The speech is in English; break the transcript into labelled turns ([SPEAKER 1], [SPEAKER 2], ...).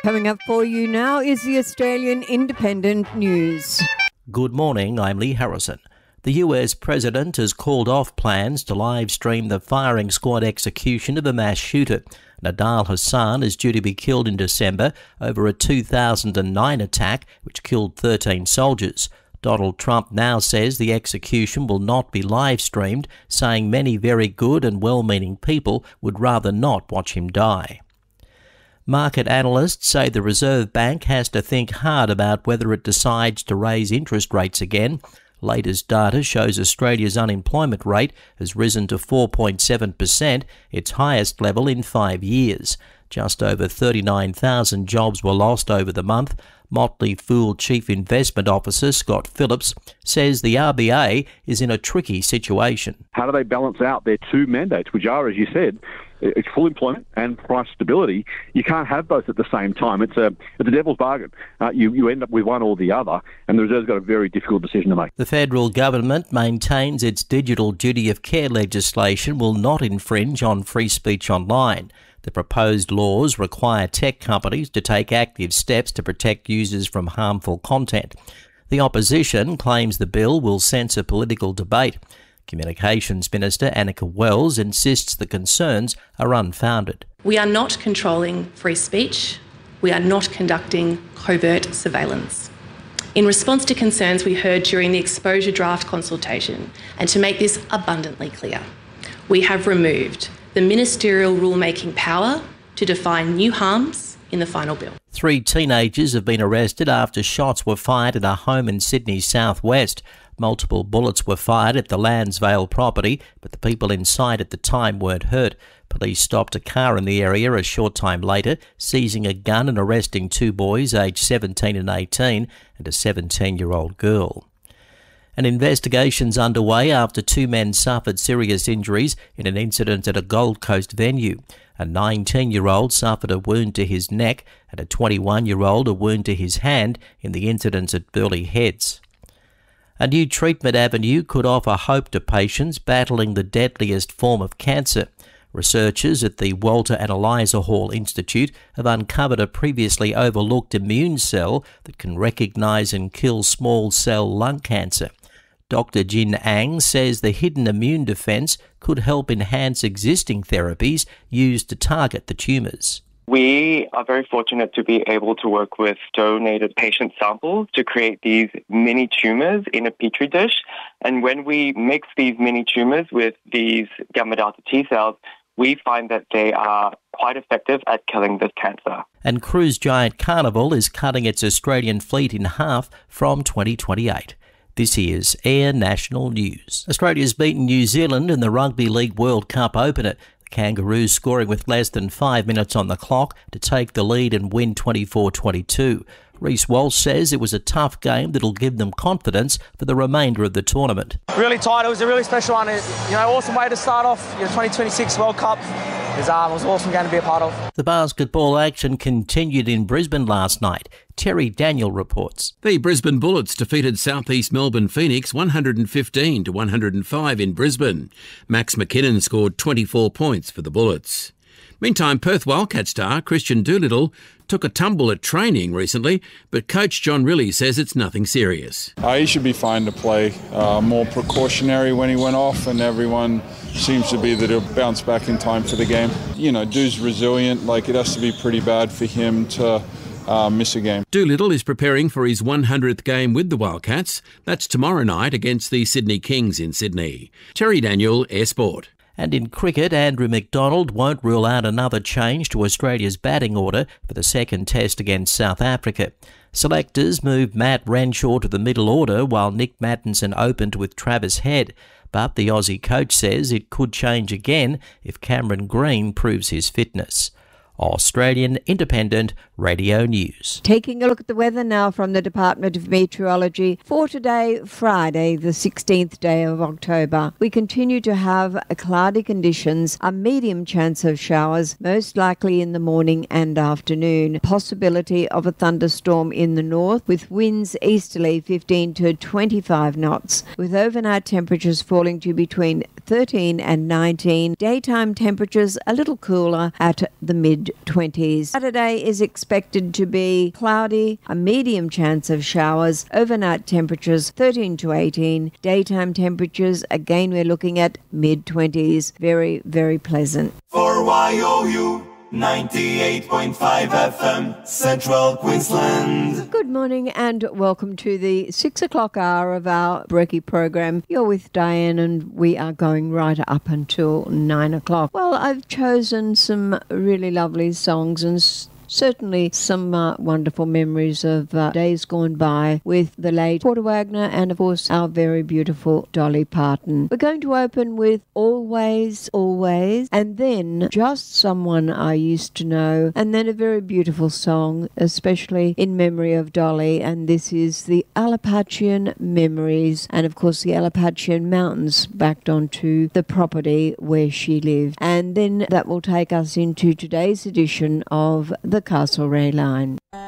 [SPEAKER 1] Coming up for you now is the Australian Independent News.
[SPEAKER 2] Good morning, I'm Lee Harrison. The US President has called off plans to live stream the firing squad execution of a mass shooter. Nidal Hasan is due to be killed in December over a 2009 attack which killed 13 soldiers. Donald Trump now says the execution will not be live streamed, saying many very good and well-meaning people would rather not watch him die. Market analysts say the Reserve Bank has to think hard about whether it decides to raise interest rates again. Latest data shows Australia's unemployment rate has risen to 4.7%, its highest level in 5 years. Just over 39,000 jobs were lost over the month. Motley Fool Chief Investment Officer Scott Phillips says the RBA is in a tricky situation.
[SPEAKER 3] How do they balance out their two mandates, which are, as you said, it's full employment and price stability? You can't have both at the same time. It's a devil's bargain. You end up with one or the other, and the Reserve's got a very difficult decision to make.
[SPEAKER 2] The federal government maintains its digital duty of care legislation will not infringe on free speech online. The proposed laws require tech companies to take active steps to protect users from harmful content. The opposition claims the bill will censor political debate. Communications Minister Annika Wells insists the concerns are unfounded.
[SPEAKER 4] We are not controlling free speech. We are not conducting covert surveillance. In response to concerns we heard during the exposure draft consultation, and to make this abundantly clear, we have removed the ministerial rulemaking power to define new harms in the final bill.
[SPEAKER 2] 3 teenagers have been arrested after shots were fired at a home in Sydney's southwest. Multiple bullets were fired at the Landsvale property, but the people inside at the time weren't hurt. Police stopped a car in the area a short time later, seizing a gun and arresting 2 boys aged 17 and 18 and a 17-year-old girl. An investigation's underway after 2 men suffered serious injuries in an incident at a Gold Coast venue. A 19-year-old suffered a wound to his neck and a 21-year-old a wound to his hand in the incident at Burleigh Heads. A new treatment avenue could offer hope to patients battling the deadliest form of cancer. Researchers at the Walter and Eliza Hall Institute have uncovered a previously overlooked immune cell that can recognise and kill small cell lung cancer. Dr. Jin Ang says the hidden immune defence could help enhance existing therapies used to target the tumours.
[SPEAKER 5] We are very fortunate to be able to work with donated patient samples to create these mini tumours in a petri dish. And when we mix these mini tumours with these gamma delta T cells, we find that they are quite effective at killing this cancer.
[SPEAKER 2] And cruise giant Carnival is cutting its Australian fleet in half from 2028. This is Air National News. Australia's beaten New Zealand in the Rugby League World Cup opener. The Kangaroos scoring with less than 5 minutes on the clock to take the lead and win 24-22. Reece Walsh says it was a tough game that'll give them confidence for the remainder of the tournament.
[SPEAKER 6] Really tight. It was a really special one. Awesome way to start off your 2026 World Cup. It was an awesome game to be a part of.
[SPEAKER 2] The basketball action continued in Brisbane last night. Terry Daniel reports.
[SPEAKER 7] The Brisbane Bullets defeated South East Melbourne Phoenix 115-105 in Brisbane. Max McKinnon scored 24 points for the Bullets. Meantime, Perth Wildcat star Christian Doolittle took a tumble at training recently, but coach John Rillie says it's nothing serious.
[SPEAKER 8] He should be fine to play. More precautionary when he went off, and everyone seems to be that he'll bounce back in time for the game. Doo's resilient. It has to be pretty bad for him to miss a game.
[SPEAKER 7] Doolittle is preparing for his 100th game with the Wildcats. That's tomorrow night against the Sydney Kings in Sydney. Terry Daniel, Air Sport.
[SPEAKER 2] And in cricket, Andrew McDonald won't rule out another change to Australia's batting order for the second test against South Africa. Selectors moved Matt Renshaw to the middle order while Nick Mattinson opened with Travis Head. But the Aussie coach says it could change again if Cameron Green proves his fitness. Australian Independent Radio News.
[SPEAKER 1] Taking a look at the weather now from the Department of Meteorology for today, Friday, the 16th day of October. We continue to have cloudy conditions, a medium chance of showers, most likely in the morning and afternoon. Possibility of a thunderstorm in the north with winds easterly 15 to 25 knots, with overnight temperatures falling to between 13 and 19. Daytime temperatures a little cooler at the mid mid-20s. Saturday is expected to be cloudy, a medium chance of showers, overnight temperatures 13 to 18, daytime temperatures, again we're looking at mid-20s. Very, very pleasant.
[SPEAKER 9] For YOU 98.5 FM, Central Queensland.
[SPEAKER 1] Good morning and welcome to the 6 o'clock hour of our Brekkie program. You're with Diane and we are going right up until 9 o'clock. Well, I've chosen some really lovely songs and certainly some wonderful memories of days gone by with the late Porter Wagner and, of course, our very beautiful Dolly Parton. We're going to open with Always, Always, and then Just Someone I Used to Know, and then a very beautiful song, especially in memory of Dolly, and this is the Alapatchian Memories, and, of course, the Alapatchian Mountains backed onto the property where she lived. And then that will take us into today's edition of the Castlereagh Line.